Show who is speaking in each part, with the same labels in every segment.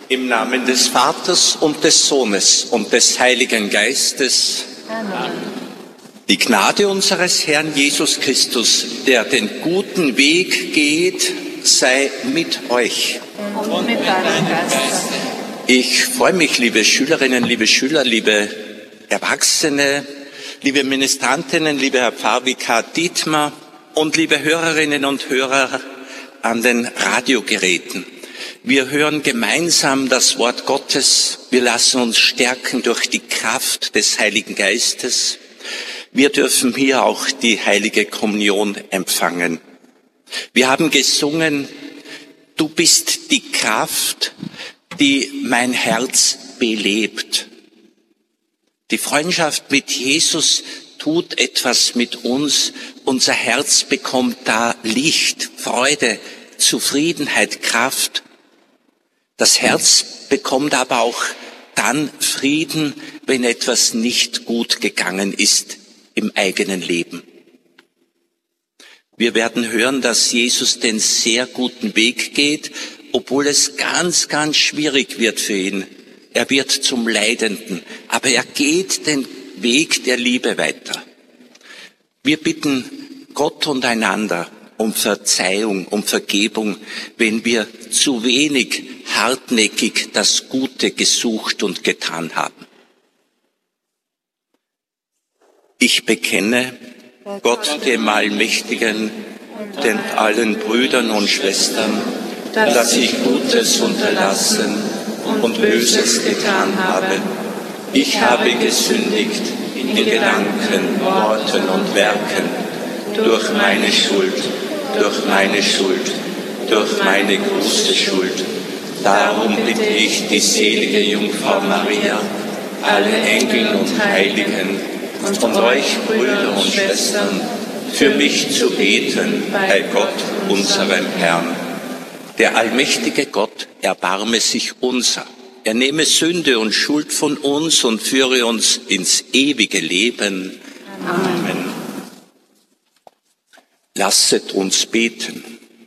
Speaker 1: Im Namen des Vaters und des Sohnes und des Heiligen Geistes.
Speaker 2: Amen.
Speaker 1: Die Gnade unseres Herrn Jesus Christus, der den guten Weg geht, sei mit euch.
Speaker 2: Und mit deinem Geist.
Speaker 1: Ich freue mich, liebe Schülerinnen, liebe Schüler, liebe Erwachsene, liebe Ministrantinnen, liebe Herr Pfarrvikar Dietmar und liebe Hörerinnen und Hörer an den Radiogeräten. Wir hören gemeinsam das Wort Gottes. Wir lassen uns stärken durch die Kraft des Heiligen Geistes. Wir dürfen hier auch die Heilige Kommunion empfangen. Wir haben gesungen, du bist die Kraft, die mein Herz belebt. Die Freundschaft mit Jesus tut etwas mit uns. Unser Herz bekommt da Licht, Freude, Zufriedenheit, Kraft. Das Herz bekommt aber auch dann Frieden, wenn etwas nicht gut gegangen ist im eigenen Leben. Wir werden hören, dass Jesus den sehr guten Weg geht, obwohl es ganz, ganz schwierig wird für ihn. Er wird zum Leidenden, aber er geht den Weg der Liebe weiter. Wir bitten Gott und einander um Verzeihung, um Vergebung, wenn wir zu wenig hartnäckig das Gute gesucht und getan haben. Ich bekenne Gott, dem Allmächtigen, den allen Brüdern und Schwestern, dass ich Gutes unterlassen und Böses getan habe. Ich habe gesündigt in Gedanken, Worten und Werken, durch meine Schuld, durch meine große Schuld. Darum bitte ich die selige Jungfrau Maria, alle Engel und Heiligen und euch Brüder und Schwestern, für mich zu beten bei Gott, unserem Herrn. Der allmächtige Gott erbarme sich unser. Er nehme Sünde und Schuld von uns und führe uns ins ewige Leben. Amen. Lasset uns beten.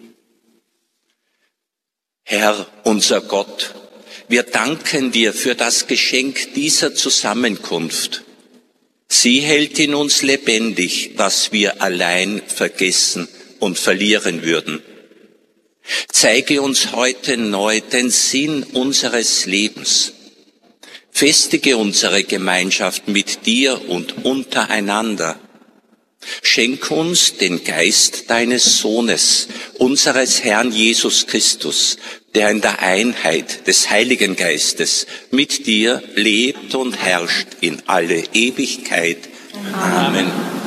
Speaker 1: Herr, unser Gott, wir danken dir für das Geschenk dieser Zusammenkunft. Sie hält in uns lebendig, was wir allein vergessen und verlieren würden. Zeige uns heute neu den Sinn unseres Lebens. Festige unsere Gemeinschaft mit dir und untereinander. Schenk uns den Geist deines Sohnes, unseres Herrn Jesus Christus, der in der Einheit des Heiligen Geistes mit dir lebt und herrscht in alle Ewigkeit. Amen.